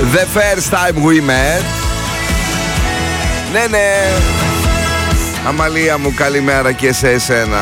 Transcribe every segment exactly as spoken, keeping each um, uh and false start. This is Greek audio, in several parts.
The first time we met. Ναι, ναι. Αμαλία μου, καλημέρα και σε εσένα.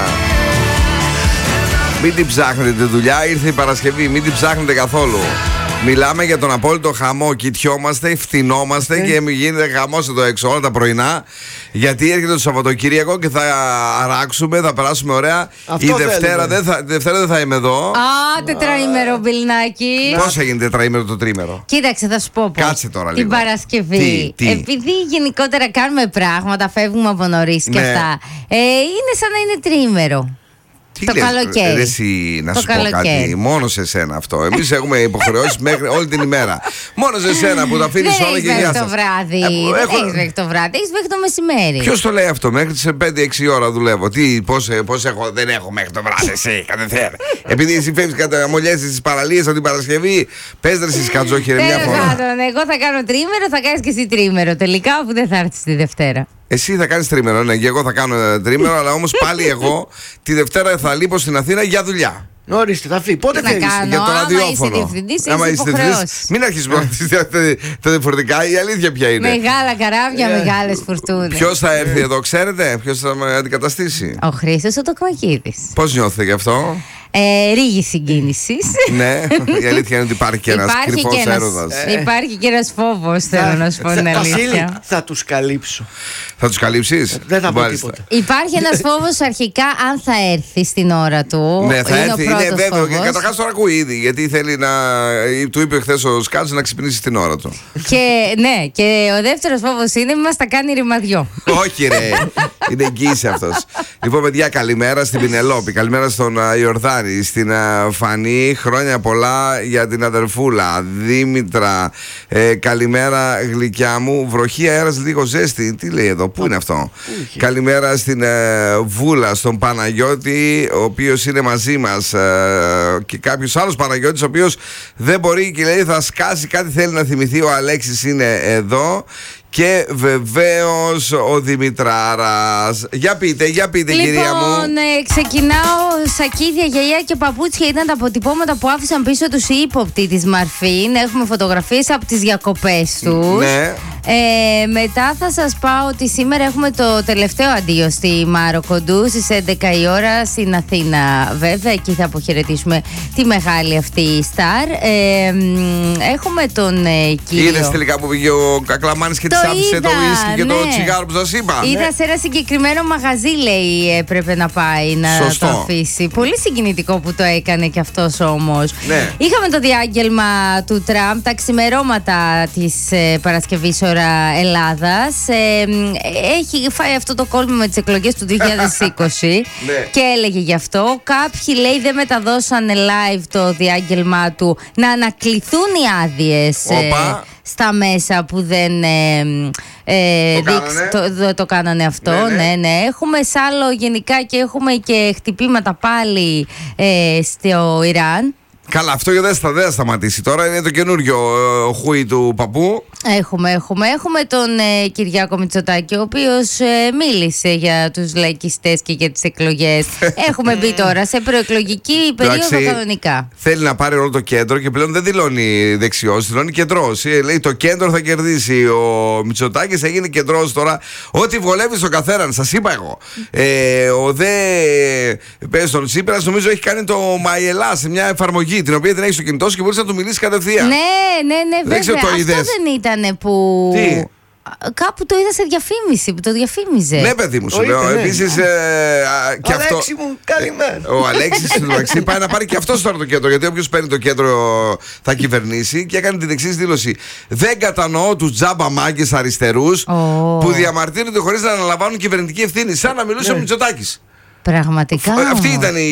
Μην την ψάχνετε τη δουλειά, ήρθε η Παρασκευή, μην την ψάχνετε καθόλου. Μιλάμε για τον απόλυτο χαμό. Κοιτιόμαστε, φθινόμαστε και μην γίνεται χαμός εδώ έξω όλα τα πρωινά. Γιατί έρχεται το Σαββατοκύριακο και θα αράξουμε, θα περάσουμε ωραία. Αυτό η Δευτέρα δεν, θα, Δευτέρα δεν θα είμαι εδώ. Α, τετραήμερο, Μπιλνάκι. Πώς έγινε τετραήμερο το τρίμερο? Κοίταξε, θα σου πω. Κάτσε τώρα λίγο. Την Παρασκευή. Τι, τι? Επειδή γενικότερα κάνουμε πράγματα, φεύγουμε από νωρίς και ναι. αυτά. Ε, είναι σαν να είναι τρίμερο. Τι το λες, καλοκαίρι. Ρε, εσύ, να το σου πω καλοκαίρι. κάτι. Μόνο σε σένα αυτό. Εμείς έχουμε υποχρεώσεις μέχρι όλη την ημέρα. Μόνο σε σένα που τα αφήνεις όλα και γεια σας. Δεν έχεις μέχρι το βράδυ. Ε, δεν έχω... έχεις μέχρι το βράδυ. Έχεις μέχρι το μεσημέρι. Ποιος το λέει αυτό? Μέχρι τις πέντε έξι ώρα δουλεύω. Τι, πώς, πώς έχω, δεν έχω μέχρι το βράδυ εσύ κατευθείαν. Επειδή εσύ φεύγεις κατά μολιέσεις στις παραλίες από την Παρασκευή, πες ρε εσείς κατζόχερε μια φορά. Εγώ θα κάνω τρίμερο, θα κάνεις και εσύ τρίμερο. Τελικά αφού δεν θα έρθεις τη Δευτέρα. Εσύ θα κάνεις τρίμερο, ναι, και εγώ θα κάνω τρίμερο, αλλά όμως πάλι εγώ τη Δευτέρα θα λείπω στην Αθήνα για δουλειά. Ορίστε, θα φύγει. Πότε φεύγεις? Για το ραδιόφωνο. Άμα είσαι διευθυντής, έχεις υποχρεώσεις. Μην αρχίσεις να τα διαφορετικά, η αλήθεια ποια είναι. Μεγάλα καράβια, μεγάλες φουρτούνες. Ποιος θα έρθει εδώ, ξέρετε, ποιος θα με αντικαταστήσει? Ο Χρήστος ο Τοκμακίδης. Πώς νιώθετε γι' αυτό? Ε, ρίγη συγκίνησης. Ναι, η αλήθεια είναι ότι υπάρχει και ένας κρυφός έρωτας. Υπάρχει και ένας φόβος, θέλω να σου πω την αλήθεια. Θα τους καλύψω. Θα τους καλύψεις? Δεν θα πω τίποτα. Υπάρχει ένας φόβος αρχικά αν θα έρθει στην ώρα του. Ναι, θα είναι έρθει, είναι βέβαιο. Και καταρχάς τώρα ακούει ήδη. Γιατί θέλει να. Του είπε χθες ο Σκάτζος να ξυπνήσει την ώρα του. Και ναι, και ο δεύτερος φόβος είναι μη μας τα κάνει ρημαδιό. Όχι, ρε. Είναι εγγύηση αυτός. Λοιπόν, παιδιά, καλημέρα στην Πινελόπη. Καλημέρα στον Ιορδάνη, στην Φανή. Χρόνια πολλά για την αδερφούλα Δήμητρα. Ε, καλημέρα, γλυκιά μου. Βροχή, αέρας, λίγο ζέστη. Τι λέει εδώ, πού είναι αυτό? Καλημέρα στην ε, Βούλα, στον Παναγιώτη, ο οποίος είναι μαζί μας. Ε, και κάποιος άλλος Παναγιώτης, ο οποίος δεν μπορεί και λέει θα σκάσει κάτι, θέλει να θυμηθεί. Ο Αλέξης είναι εδώ. Και βεβαίως ο Δημητράρας. Για πείτε, για πείτε, λοιπόν, κυρία μου. Λοιπόν, ε, ξεκινάω. Σακίδια, γυαλιά και παπούτσια ήταν τα αποτυπώματα που άφησαν πίσω τους οι ύποπτοι της Μαρφίν. Έχουμε φωτογραφίες από τις διακοπές τους. Ναι. Ε, μετά θα σας πάω ότι σήμερα έχουμε το τελευταίο αντίο στη Μάρο Κοντού στις έντεκα η ώρα στην Αθήνα. Βέβαια, εκεί θα αποχαιρετήσουμε τη μεγάλη αυτή στάρ. Ε, έχουμε τον ε, κύριο. Είδες τελικά που πήγε ο Κακλαμάνης και της άφησε το ουίσκι και ναι. το τσιγάρο που σας είπα. Είδα ναι. σε ένα συγκεκριμένο μαγαζί, λέει, έπρεπε να πάει να Σωστό. το αφήσει. Πολύ συγκινητικό που το έκανε και αυτός όμως. Ναι. Είχαμε το διάγγελμα του Τραμπ τα ξημερώματα της ε, Παρασκευής ώρα Ελλάδας. Ε, έχει φάει αυτό το κόλπο με τις εκλογές του δύο χιλιάδες είκοσι ναι. και έλεγε γι' αυτό. Κάποιοι, λέει, δεν μεταδώσανε live το διάγγελμά του να ανακληθούν οι άδειες ε, στα μέσα που δεν ε, ε, το, δείξ, κάνανε. το, το, το κάνανε αυτό. Ναι, ναι. ναι, ναι. Έχουμε σάλο γενικά και έχουμε και χτυπήματα πάλι ε, στο Ιράν. Καλά, αυτό δεν θα, θα σταματήσει τώρα. Είναι το καινούριο ε, χούι του παππού. Έχουμε, έχουμε. Έχουμε τον ε, Κυριάκο Μητσοτάκη, ο οποίος ε, μίλησε για τους λαϊκιστές και για τις εκλογές. Έχουμε μπει τώρα σε προεκλογική περίοδο κανονικά. Θέλει να πάρει όλο το κέντρο και πλέον δεν δηλώνει δεξιός, δηλώνει κεντρός. Ε, λέει το κέντρο θα κερδίσει. Ο Μητσοτάκης έγινε κεντρός τώρα. Ό,τι βολεύει στον καθέναν, σας είπα εγώ. Ε, ο δε πες τον Τσίπρας, νομίζω έχει κάνει το Μαϊελά σε μια εφαρμογή την οποία την έχει στο κινητό σου και μπορείς να του μιλήσει κατευθείαν. Ναι, ναι, ναι, βέβαια. Δεν αυτό είδες. δεν ήταν που. Τι? Κάπου το είδα σε διαφήμιση που το διαφήμιζε. Ναι, παιδί μου, σου λέω. Ναι. Επίσης. Ε, και Αλέξη αυτό. μου, καλημέρα. Ο Αλέξης του Μαξί πάει να πάρει και αυτό τώρα το κέντρο. Γιατί όποιος παίρνει το κέντρο θα κυβερνήσει. Και έκανε την εξής δήλωση. Δεν κατανοώ τους τζάμπα μάγκες αριστερούς oh. που διαμαρτύρονται χωρίς να αναλαμβάνουν κυβερνητική ευθύνη. Σαν να μιλούσε ναι. ο Μητσοτάκης. Πραγματικά. Αυτή ήταν η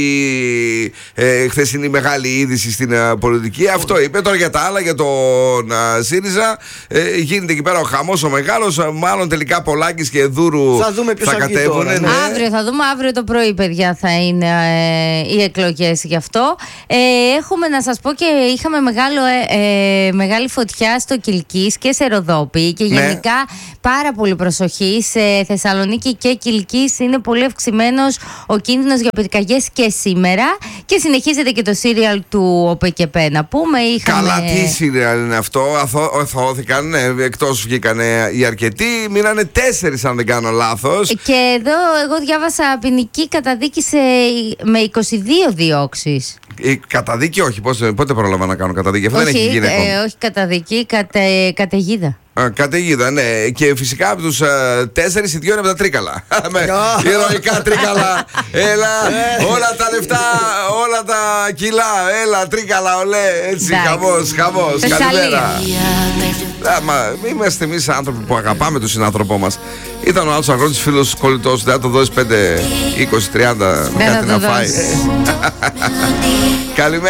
ε, χθεσινή μεγάλη είδηση στην ε, πολιτική. Αυτό είπε. Τώρα για τα άλλα, για τον ε, ΣΥΡΙΖΑ, ε, γίνεται εκεί πέρα ο χαμός ο μεγάλος. Ε, μάλλον τελικά Πολάκης και Δούρου θα, δούμε θα κατέβουν. Ναι. Ναι. Αύριο θα δούμε, αύριο το πρωί, παιδιά, θα είναι ε, οι εκλογές γι' αυτό. Ε, έχουμε να σας πω και είχαμε μεγάλο, ε, ε, μεγάλη φωτιά στο Κιλκής και σε Ροδόπη και γενικά ναι. πάρα πολύ προσοχή. Σε Θεσσαλονίκη και Κιλκής είναι πολύ αυξημένος Ο κίνδυνος για πυρκαγιές και σήμερα. Και συνεχίζεται και το σύριαλ του ΟΠΕ και ΠΕ. Να πούμε, είχαμε... Καλά, τι σύριαλ είναι αυτό. Αθώ, αθώθηκαν, ναι, εκτός βγήκανε οι αρκετοί. Μείνανε τέσσερις, αν δεν κάνω λάθος. Και εδώ εγώ διάβασα ποινική καταδίκη σε, με είκοσι δύο διώξεις. Η καταδίκη, όχι. Πώς, πότε πρόλαβα να κάνω καταδίκη? Αυτό όχι, δεν έχει γίνει ακόμα. Ε, όχι καταδίκη, κατε, καταιγίδα. Α, καταιγίδα, ναι. Και φυσικά από τους uh, τέσσερις, οι δυο είναι από τα Τρίκαλα. Με ηρωικά Τρίκαλα. Έλα, όλα τα λεφτά, όλα τα κιλά. Έλα, Τρίκαλα, ολέ. Έτσι, χαμός, χαμός. Καλημέρα. Μα είμαστε εμείς άνθρωποι που αγαπάμε τον συνάνθρωπό μας. Ήταν ο άλλος αγρότης, φίλος κολλητός. Δεν θα το δώσεις πέντε, είκοσι, τριάντα κάτι να φάει. Καλημέρα.